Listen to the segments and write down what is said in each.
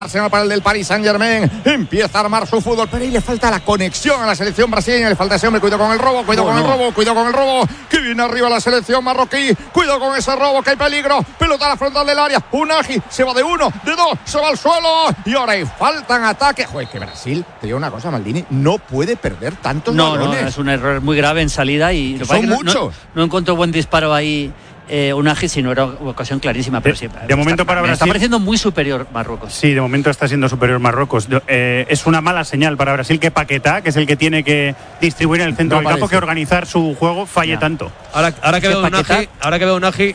Arsenal para el del Paris Saint-Germain, empieza a armar su fútbol, pero ahí le falta la conexión a la selección brasileña, le falta ese hombre, cuidado con el robo, cuidado con el robo, que viene arriba la selección marroquí, cuidado con ese robo, que hay peligro, pelota a la frontal del área, Unagi se va de uno, de dos, se va al suelo, y ahora hay falta en ataque. Joder, que Brasil, te digo una cosa, Maldini, no puede perder tantos balones. No, es un error muy grave en salida y son muchos. No encontró buen disparo ahí. Unagi, si no era ocasión clarísima, pero sí. De momento para Brasil está pareciendo muy superior Marruecos. Sí, de momento está siendo superior Marruecos. Es una mala señal para Brasil que Paquetá, que es el que tiene que distribuir en el centro del campo, que organizar su juego, falle tanto. Ahora que veo Unagi,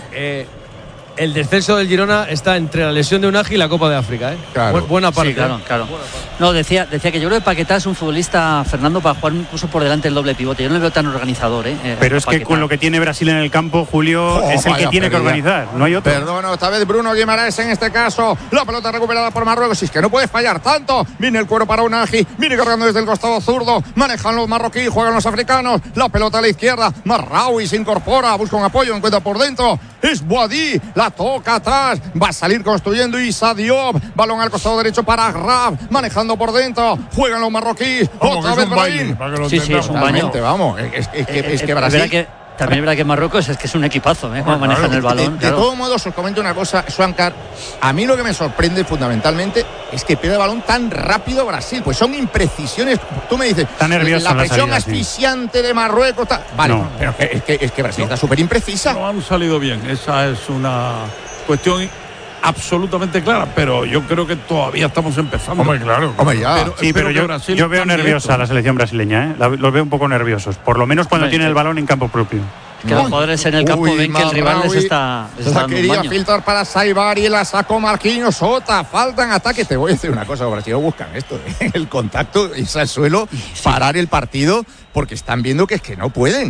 el descenso del Girona está entre la lesión de Unagi y la Copa de África, ¿eh? Claro. Buena parte. Sí, claro. No, decía que yo creo que Paquetá es un futbolista, Fernando, para jugar incluso por delante del doble pivote. Yo no le veo tan organizador, pero es que con lo que tiene Brasil en el campo, Julio, es el que tiene que organizar, no hay otro. Perdón, esta vez Bruno Guimaraes en este caso. La pelota recuperada por Marruecos. Y es que no puede fallar tanto. Viene el cuero para Unagi, viene cargando desde el costado zurdo. Manejan los marroquíes, juegan los africanos. La pelota a la izquierda. Marraoui se incorpora, busca un apoyo, encuentra por dentro. Es Boadí, la toca atrás. Va a salir construyendo Issa Diop. Balón al costado derecho para Graf, manejando por dentro. Juegan los marroquíes. Otra vez Brahim. Sí, es un baño. Vamos, es que Brasil. También es verdad que Marruecos es un equipazo, cómo manejan el balón. De todos modos, os comento una cosa, Swankar. A mí lo que me sorprende fundamentalmente es que pierde el balón tan rápido Brasil. Pues son imprecisiones. Tú me dices, está nervioso la presión asfixiante de Marruecos. Vale, no. Pero es que Brasil está súper imprecisa. No han salido bien. Esa es una cuestión absolutamente clara, pero yo creo que todavía estamos empezando. Hombre, claro. Pero yo veo nerviosa a la selección brasileña, Los veo un poco nerviosos, por lo menos cuando tiene el balón en campo propio. Que los jugadores en el campo ven que el rival les está la quería filtrar para Saibari, la sacó Marquinhos, falta en ataque. Te voy a decir una cosa, Brasil buscan esto, el contacto, irse al suelo, parar el partido, porque están viendo que es que no pueden.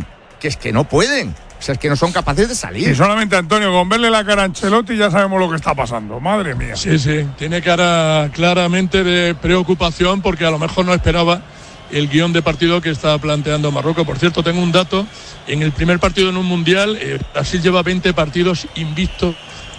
O sea, es que no son capaces de salir. Y solamente, Antonio, con verle la cara a Ancelotti ya sabemos lo que está pasando. Madre mía. Sí, tiene cara claramente de preocupación porque a lo mejor no esperaba el guión de partido que está planteando Marruecos. Por cierto, tengo un dato. En el primer partido en un mundial, Brasil lleva 20 partidos invictos,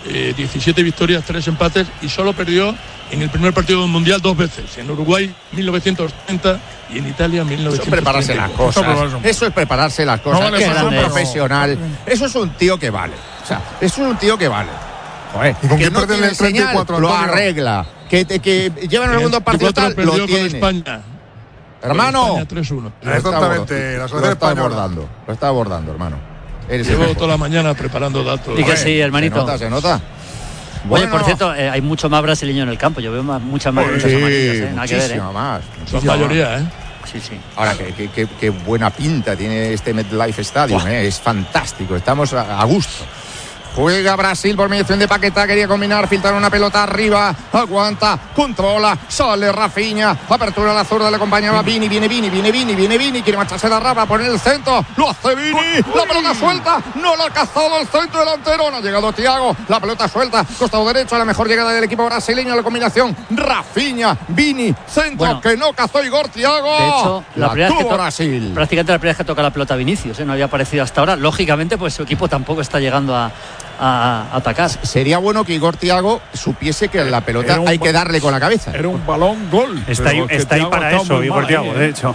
17 victorias, 3 empates, y solo perdió en el primer partido del mundial 2 veces. En Uruguay, 1930, y en Italia, 1930. Eso es prepararse las cosas. Eso es prepararse las cosas. Eso es un profesional. Eso es un tío que vale. O sea, eso es un tío que vale. Joder, ¿y con que qué no tiene el 34, señal, lo arregla. Que llevan el segundo partido tal, lo tiene. España. Hermano, España 3-1. Exactamente, la lo está abordando, hermano. Llevo toda la mañana preparando datos. Y que sí, hermanito. Se nota. Bueno, oye, por cierto, hay mucho más brasileño en el campo. Yo veo muchas amarillas, nada que ver, más. Son mayoría, Sí. Ahora, qué buena pinta tiene este MetLife Stadium, Es fantástico. Estamos a gusto. Juega Brasil por mediación de Paquetá, quería combinar, filtrar una pelota arriba, aguanta, controla, sale Rafinha, apertura a la zurda, le acompañaba Vini, viene Vini, quiere marcharse de Raba, poner el centro, lo hace Vini, la pelota suelta, no la ha cazado el centro delantero, no ha llegado Thiago, la pelota suelta, costado derecho, a la mejor llegada del equipo brasileño, la combinación, Rafinha, Vini, centro, que no cazó Igor Thiago. De hecho, la primera vez que Brasil. Prácticamente la primera vez que toca la pelota Vinicius, no había aparecido hasta ahora, lógicamente pues su equipo tampoco está llegando a atacar. Sería bueno que Igor Thiago supiese que la pelota hay que darle con la cabeza. Era un balón gol. Está ahí para eso, Igor Thiago, de hecho.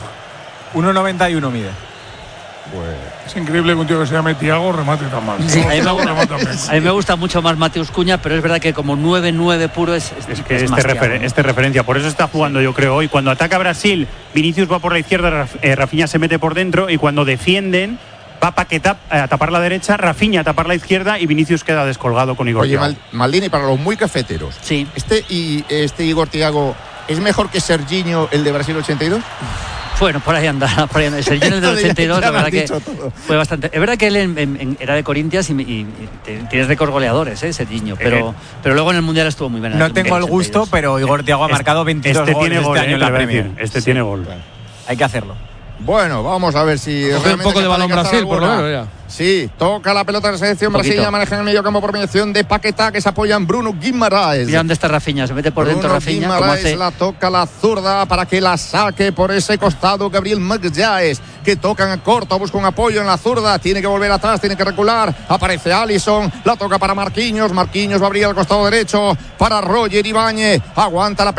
1,91 mide. Pues es increíble que un tío que se llame Thiago remate tan mal. Sí, a mí me gusta mucho más Mateus Cunha, pero es verdad que como 9-9 puro es que este referencia. Por eso está jugando, yo creo, hoy. Cuando ataca Brasil, Vinicius va por la izquierda, Rafinha se mete por dentro, y cuando defienden, va Paquetá a tapar la derecha, Rafinha a tapar la izquierda, y Vinicius queda descolgado con Igor Thiago. Oye, Maldini, para los muy cafeteros, sí. Este Igor Thiago es mejor que Serginho, el de Brasil 82. Bueno, por ahí anda. Serginho del 82, la verdad que fue bastante. Es verdad que él era de Corinthians y tiene récord goleadores, Serginho, pero luego en el Mundial estuvo muy bien. No tengo el gusto, pero Igor Thiago ha marcado 22 goles tiene gol, este año en la Premier. Tiene gol. Hay que hacerlo. Bueno, vamos a ver si un poco de balón Brasil, por lo menos ya. Sí, toca la pelota de la selección brasileña, maneja en el medio campo por mediación de Paquetá, que se apoya en Bruno Guimaraes. ¿Y dónde está Rafinha? Se mete por dentro Rafinha. Guimaraes la toca la zurda para que la saque por ese costado Gabriel Magalhães, que tocan en corto, busca un apoyo en la zurda, tiene que volver atrás, tiene que recular, aparece Alisson, la toca para Marquinhos va a abrir al costado derecho para Roger Ibáñez, aguanta la pelota.